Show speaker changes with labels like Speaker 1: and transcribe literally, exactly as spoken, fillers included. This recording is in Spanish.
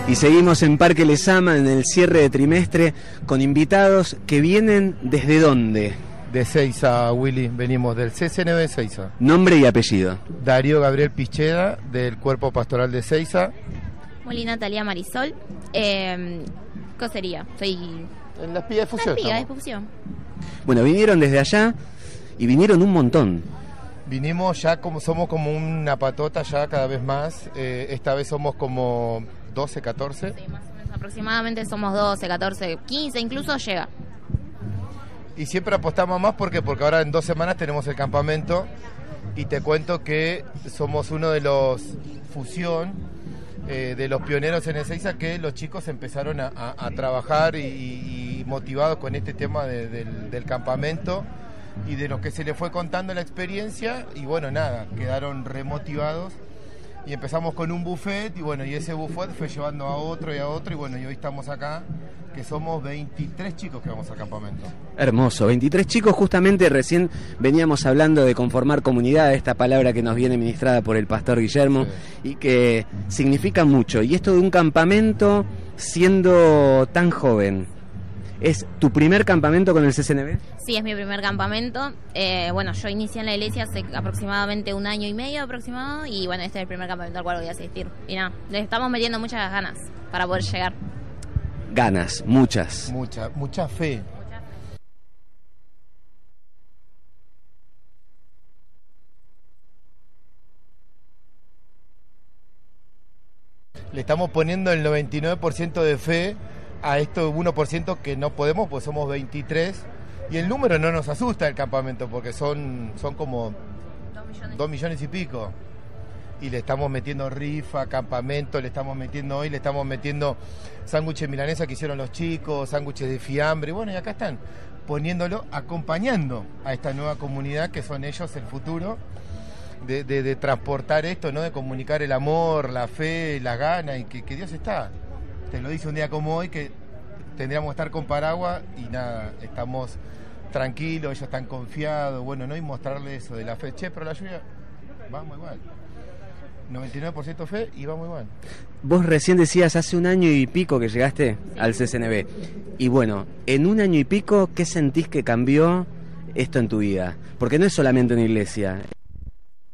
Speaker 1: Y seguimos en Parque Lezama en el cierre de trimestre con invitados que vienen ¿desde dónde?
Speaker 2: De Seiza, Willy, venimos del C C N B Seiza.
Speaker 1: Nombre y apellido.
Speaker 2: Darío Gabriel Picheda, del Cuerpo Pastoral de Seiza.
Speaker 3: Molina Talía Marisol, eh, cosería, soy...
Speaker 2: En la espiga de fusión.
Speaker 3: La espiga de fusión.
Speaker 1: Bueno, vinieron desde allá y vinieron un montón.
Speaker 2: Vinimos ya como somos como una patota ya cada vez más. Eh, esta vez somos como doce, catorce.
Speaker 3: Sí, más o menos aproximadamente somos doce, catorce, quince, incluso llega.
Speaker 2: Y siempre apostamos más porque porque ahora en dos semanas tenemos el campamento y te cuento que somos uno de los fusión, eh, de los pioneros en Ezeiza, que los chicos empezaron a, a, a trabajar y, y motivados con este tema de, del, del campamento y de lo que se les fue contando la experiencia y bueno, nada, quedaron remotivados. Y empezamos con un buffet y bueno, y ese buffet fue llevando a otro y a otro y bueno, y hoy estamos acá, que somos veintitrés chicos que vamos al campamento.
Speaker 1: Hermoso, veintitrés chicos, justamente recién veníamos hablando de conformar comunidad, esta palabra que nos viene ministrada por el pastor Guillermo, sí, y que significa mucho. Y esto de un campamento siendo tan joven, ¿es tu primer campamento con el C C N B?
Speaker 3: Sí, es mi primer campamento. Eh, bueno, yo inicié en la iglesia hace aproximadamente un año y medio aproximado y bueno, este es el primer campamento al cual voy a asistir. Y nada, le estamos metiendo muchas ganas para poder llegar.
Speaker 1: Ganas, muchas.
Speaker 2: Mucha, mucha fe. Le estamos poniendo el noventa y nueve por ciento de fe a esto uno por ciento que no podemos, pues somos veintitrés. Y el número no nos asusta el campamento, porque son, son como dos millones y pico. Y le estamos metiendo rifa, campamento, le estamos metiendo hoy, le estamos metiendo sándwiches milanesa que hicieron los chicos, sándwiches de fiambre. Bueno, y acá están poniéndolo, acompañando a esta nueva comunidad que son ellos el futuro, de, de, de transportar esto, ¿no? De comunicar el amor, la fe, la gana, y que, que Dios está. Te lo dice un día como hoy, que tendríamos que estar con paraguas y nada, estamos tranquilos, ellos están confiados, bueno, ¿no? Y mostrarle eso de la fe. Che, pero la lluvia, vamos igual. noventa y nueve por ciento fe y vamos igual.
Speaker 1: Vos recién decías hace un año y pico que llegaste
Speaker 3: sí.
Speaker 1: al C C N B. Y bueno, en un año y pico, ¿qué sentís que cambió esto en tu vida? Porque no es solamente una iglesia,